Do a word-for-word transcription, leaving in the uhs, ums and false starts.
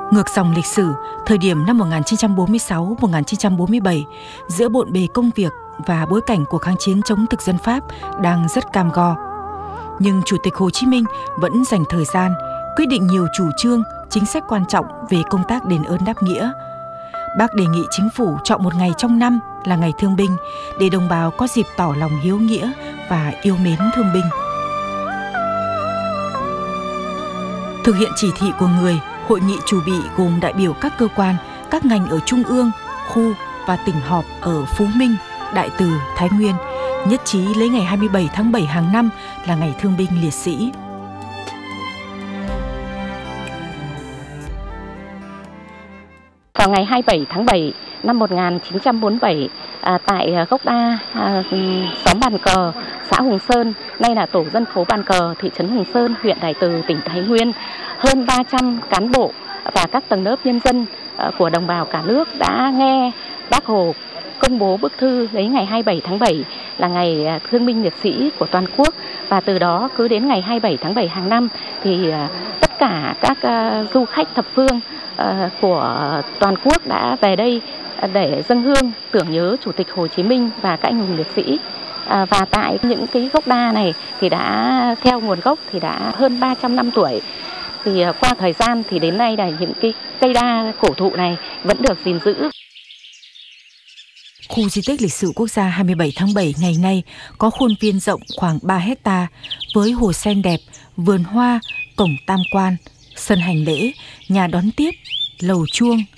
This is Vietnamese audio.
Ngược dòng lịch sử, thời điểm năm một nghìn chín trăm bốn mươi sáu đến một nghìn chín trăm bốn mươi bảy, giữa bộn bề công việc và bối cảnh của kháng chiến chống thực dân Pháp đang rất cam go. Nhưng Chủ tịch Hồ Chí Minh vẫn dành thời gian, quyết định nhiều chủ trương, chính sách quan trọng về công tác đền ơn đáp nghĩa. Bác đề nghị chính phủ chọn một ngày trong năm là ngày thương binh để đồng bào có dịp tỏ lòng hiếu nghĩa và yêu mến thương binh. Thực hiện chỉ thị của người, hội nghị chủ bị gồm đại biểu các cơ quan, các ngành ở trung ương, khu và tỉnh họp ở Phú Minh, Đại Từ, Thái Nguyên, nhất trí lấy ngày hai mươi bảy tháng bảy hàng năm là ngày thương binh liệt sĩ. Vào ngày hai mươi bảy tháng bảy năm một nghìn chín trăm bốn mươi bảy, à, tại gốc đa, à, xóm Bàn Cờ, xã Hùng Sơn, nay là tổ dân phố Bàn Cờ, thị trấn Hùng Sơn, huyện Đại Từ, tỉnh Thái Nguyên, hơn ba trăm cán bộ và các tầng lớp nhân dân à, của đồng bào cả nước đã nghe Bác Hồ công bố bức thư lấy ngày hai mươi bảy tháng bảy là ngày thương binh liệt sĩ của toàn quốc, và từ đó cứ đến ngày hai mươi bảy tháng bảy hàng năm thì à, tất cả các à, du khách thập phương à, của toàn quốc đã về đây để dâng hương tưởng nhớ Chủ tịch Hồ Chí Minh và các anh hùng liệt sĩ. À, và tại những cái gốc đa này thì đã theo nguồn gốc thì đã hơn ba trăm năm tuổi. Thì à, qua thời gian thì đến nay là những cái cây đa cổ thụ này vẫn được gìn giữ. Khu di tích lịch sử quốc gia hai mươi bảy tháng bảy ngày nay có khuôn viên rộng khoảng ba héc ta với hồ sen đẹp, vườn hoa, cổng tam quan, sân hành lễ, nhà đón tiếp, lầu chuông,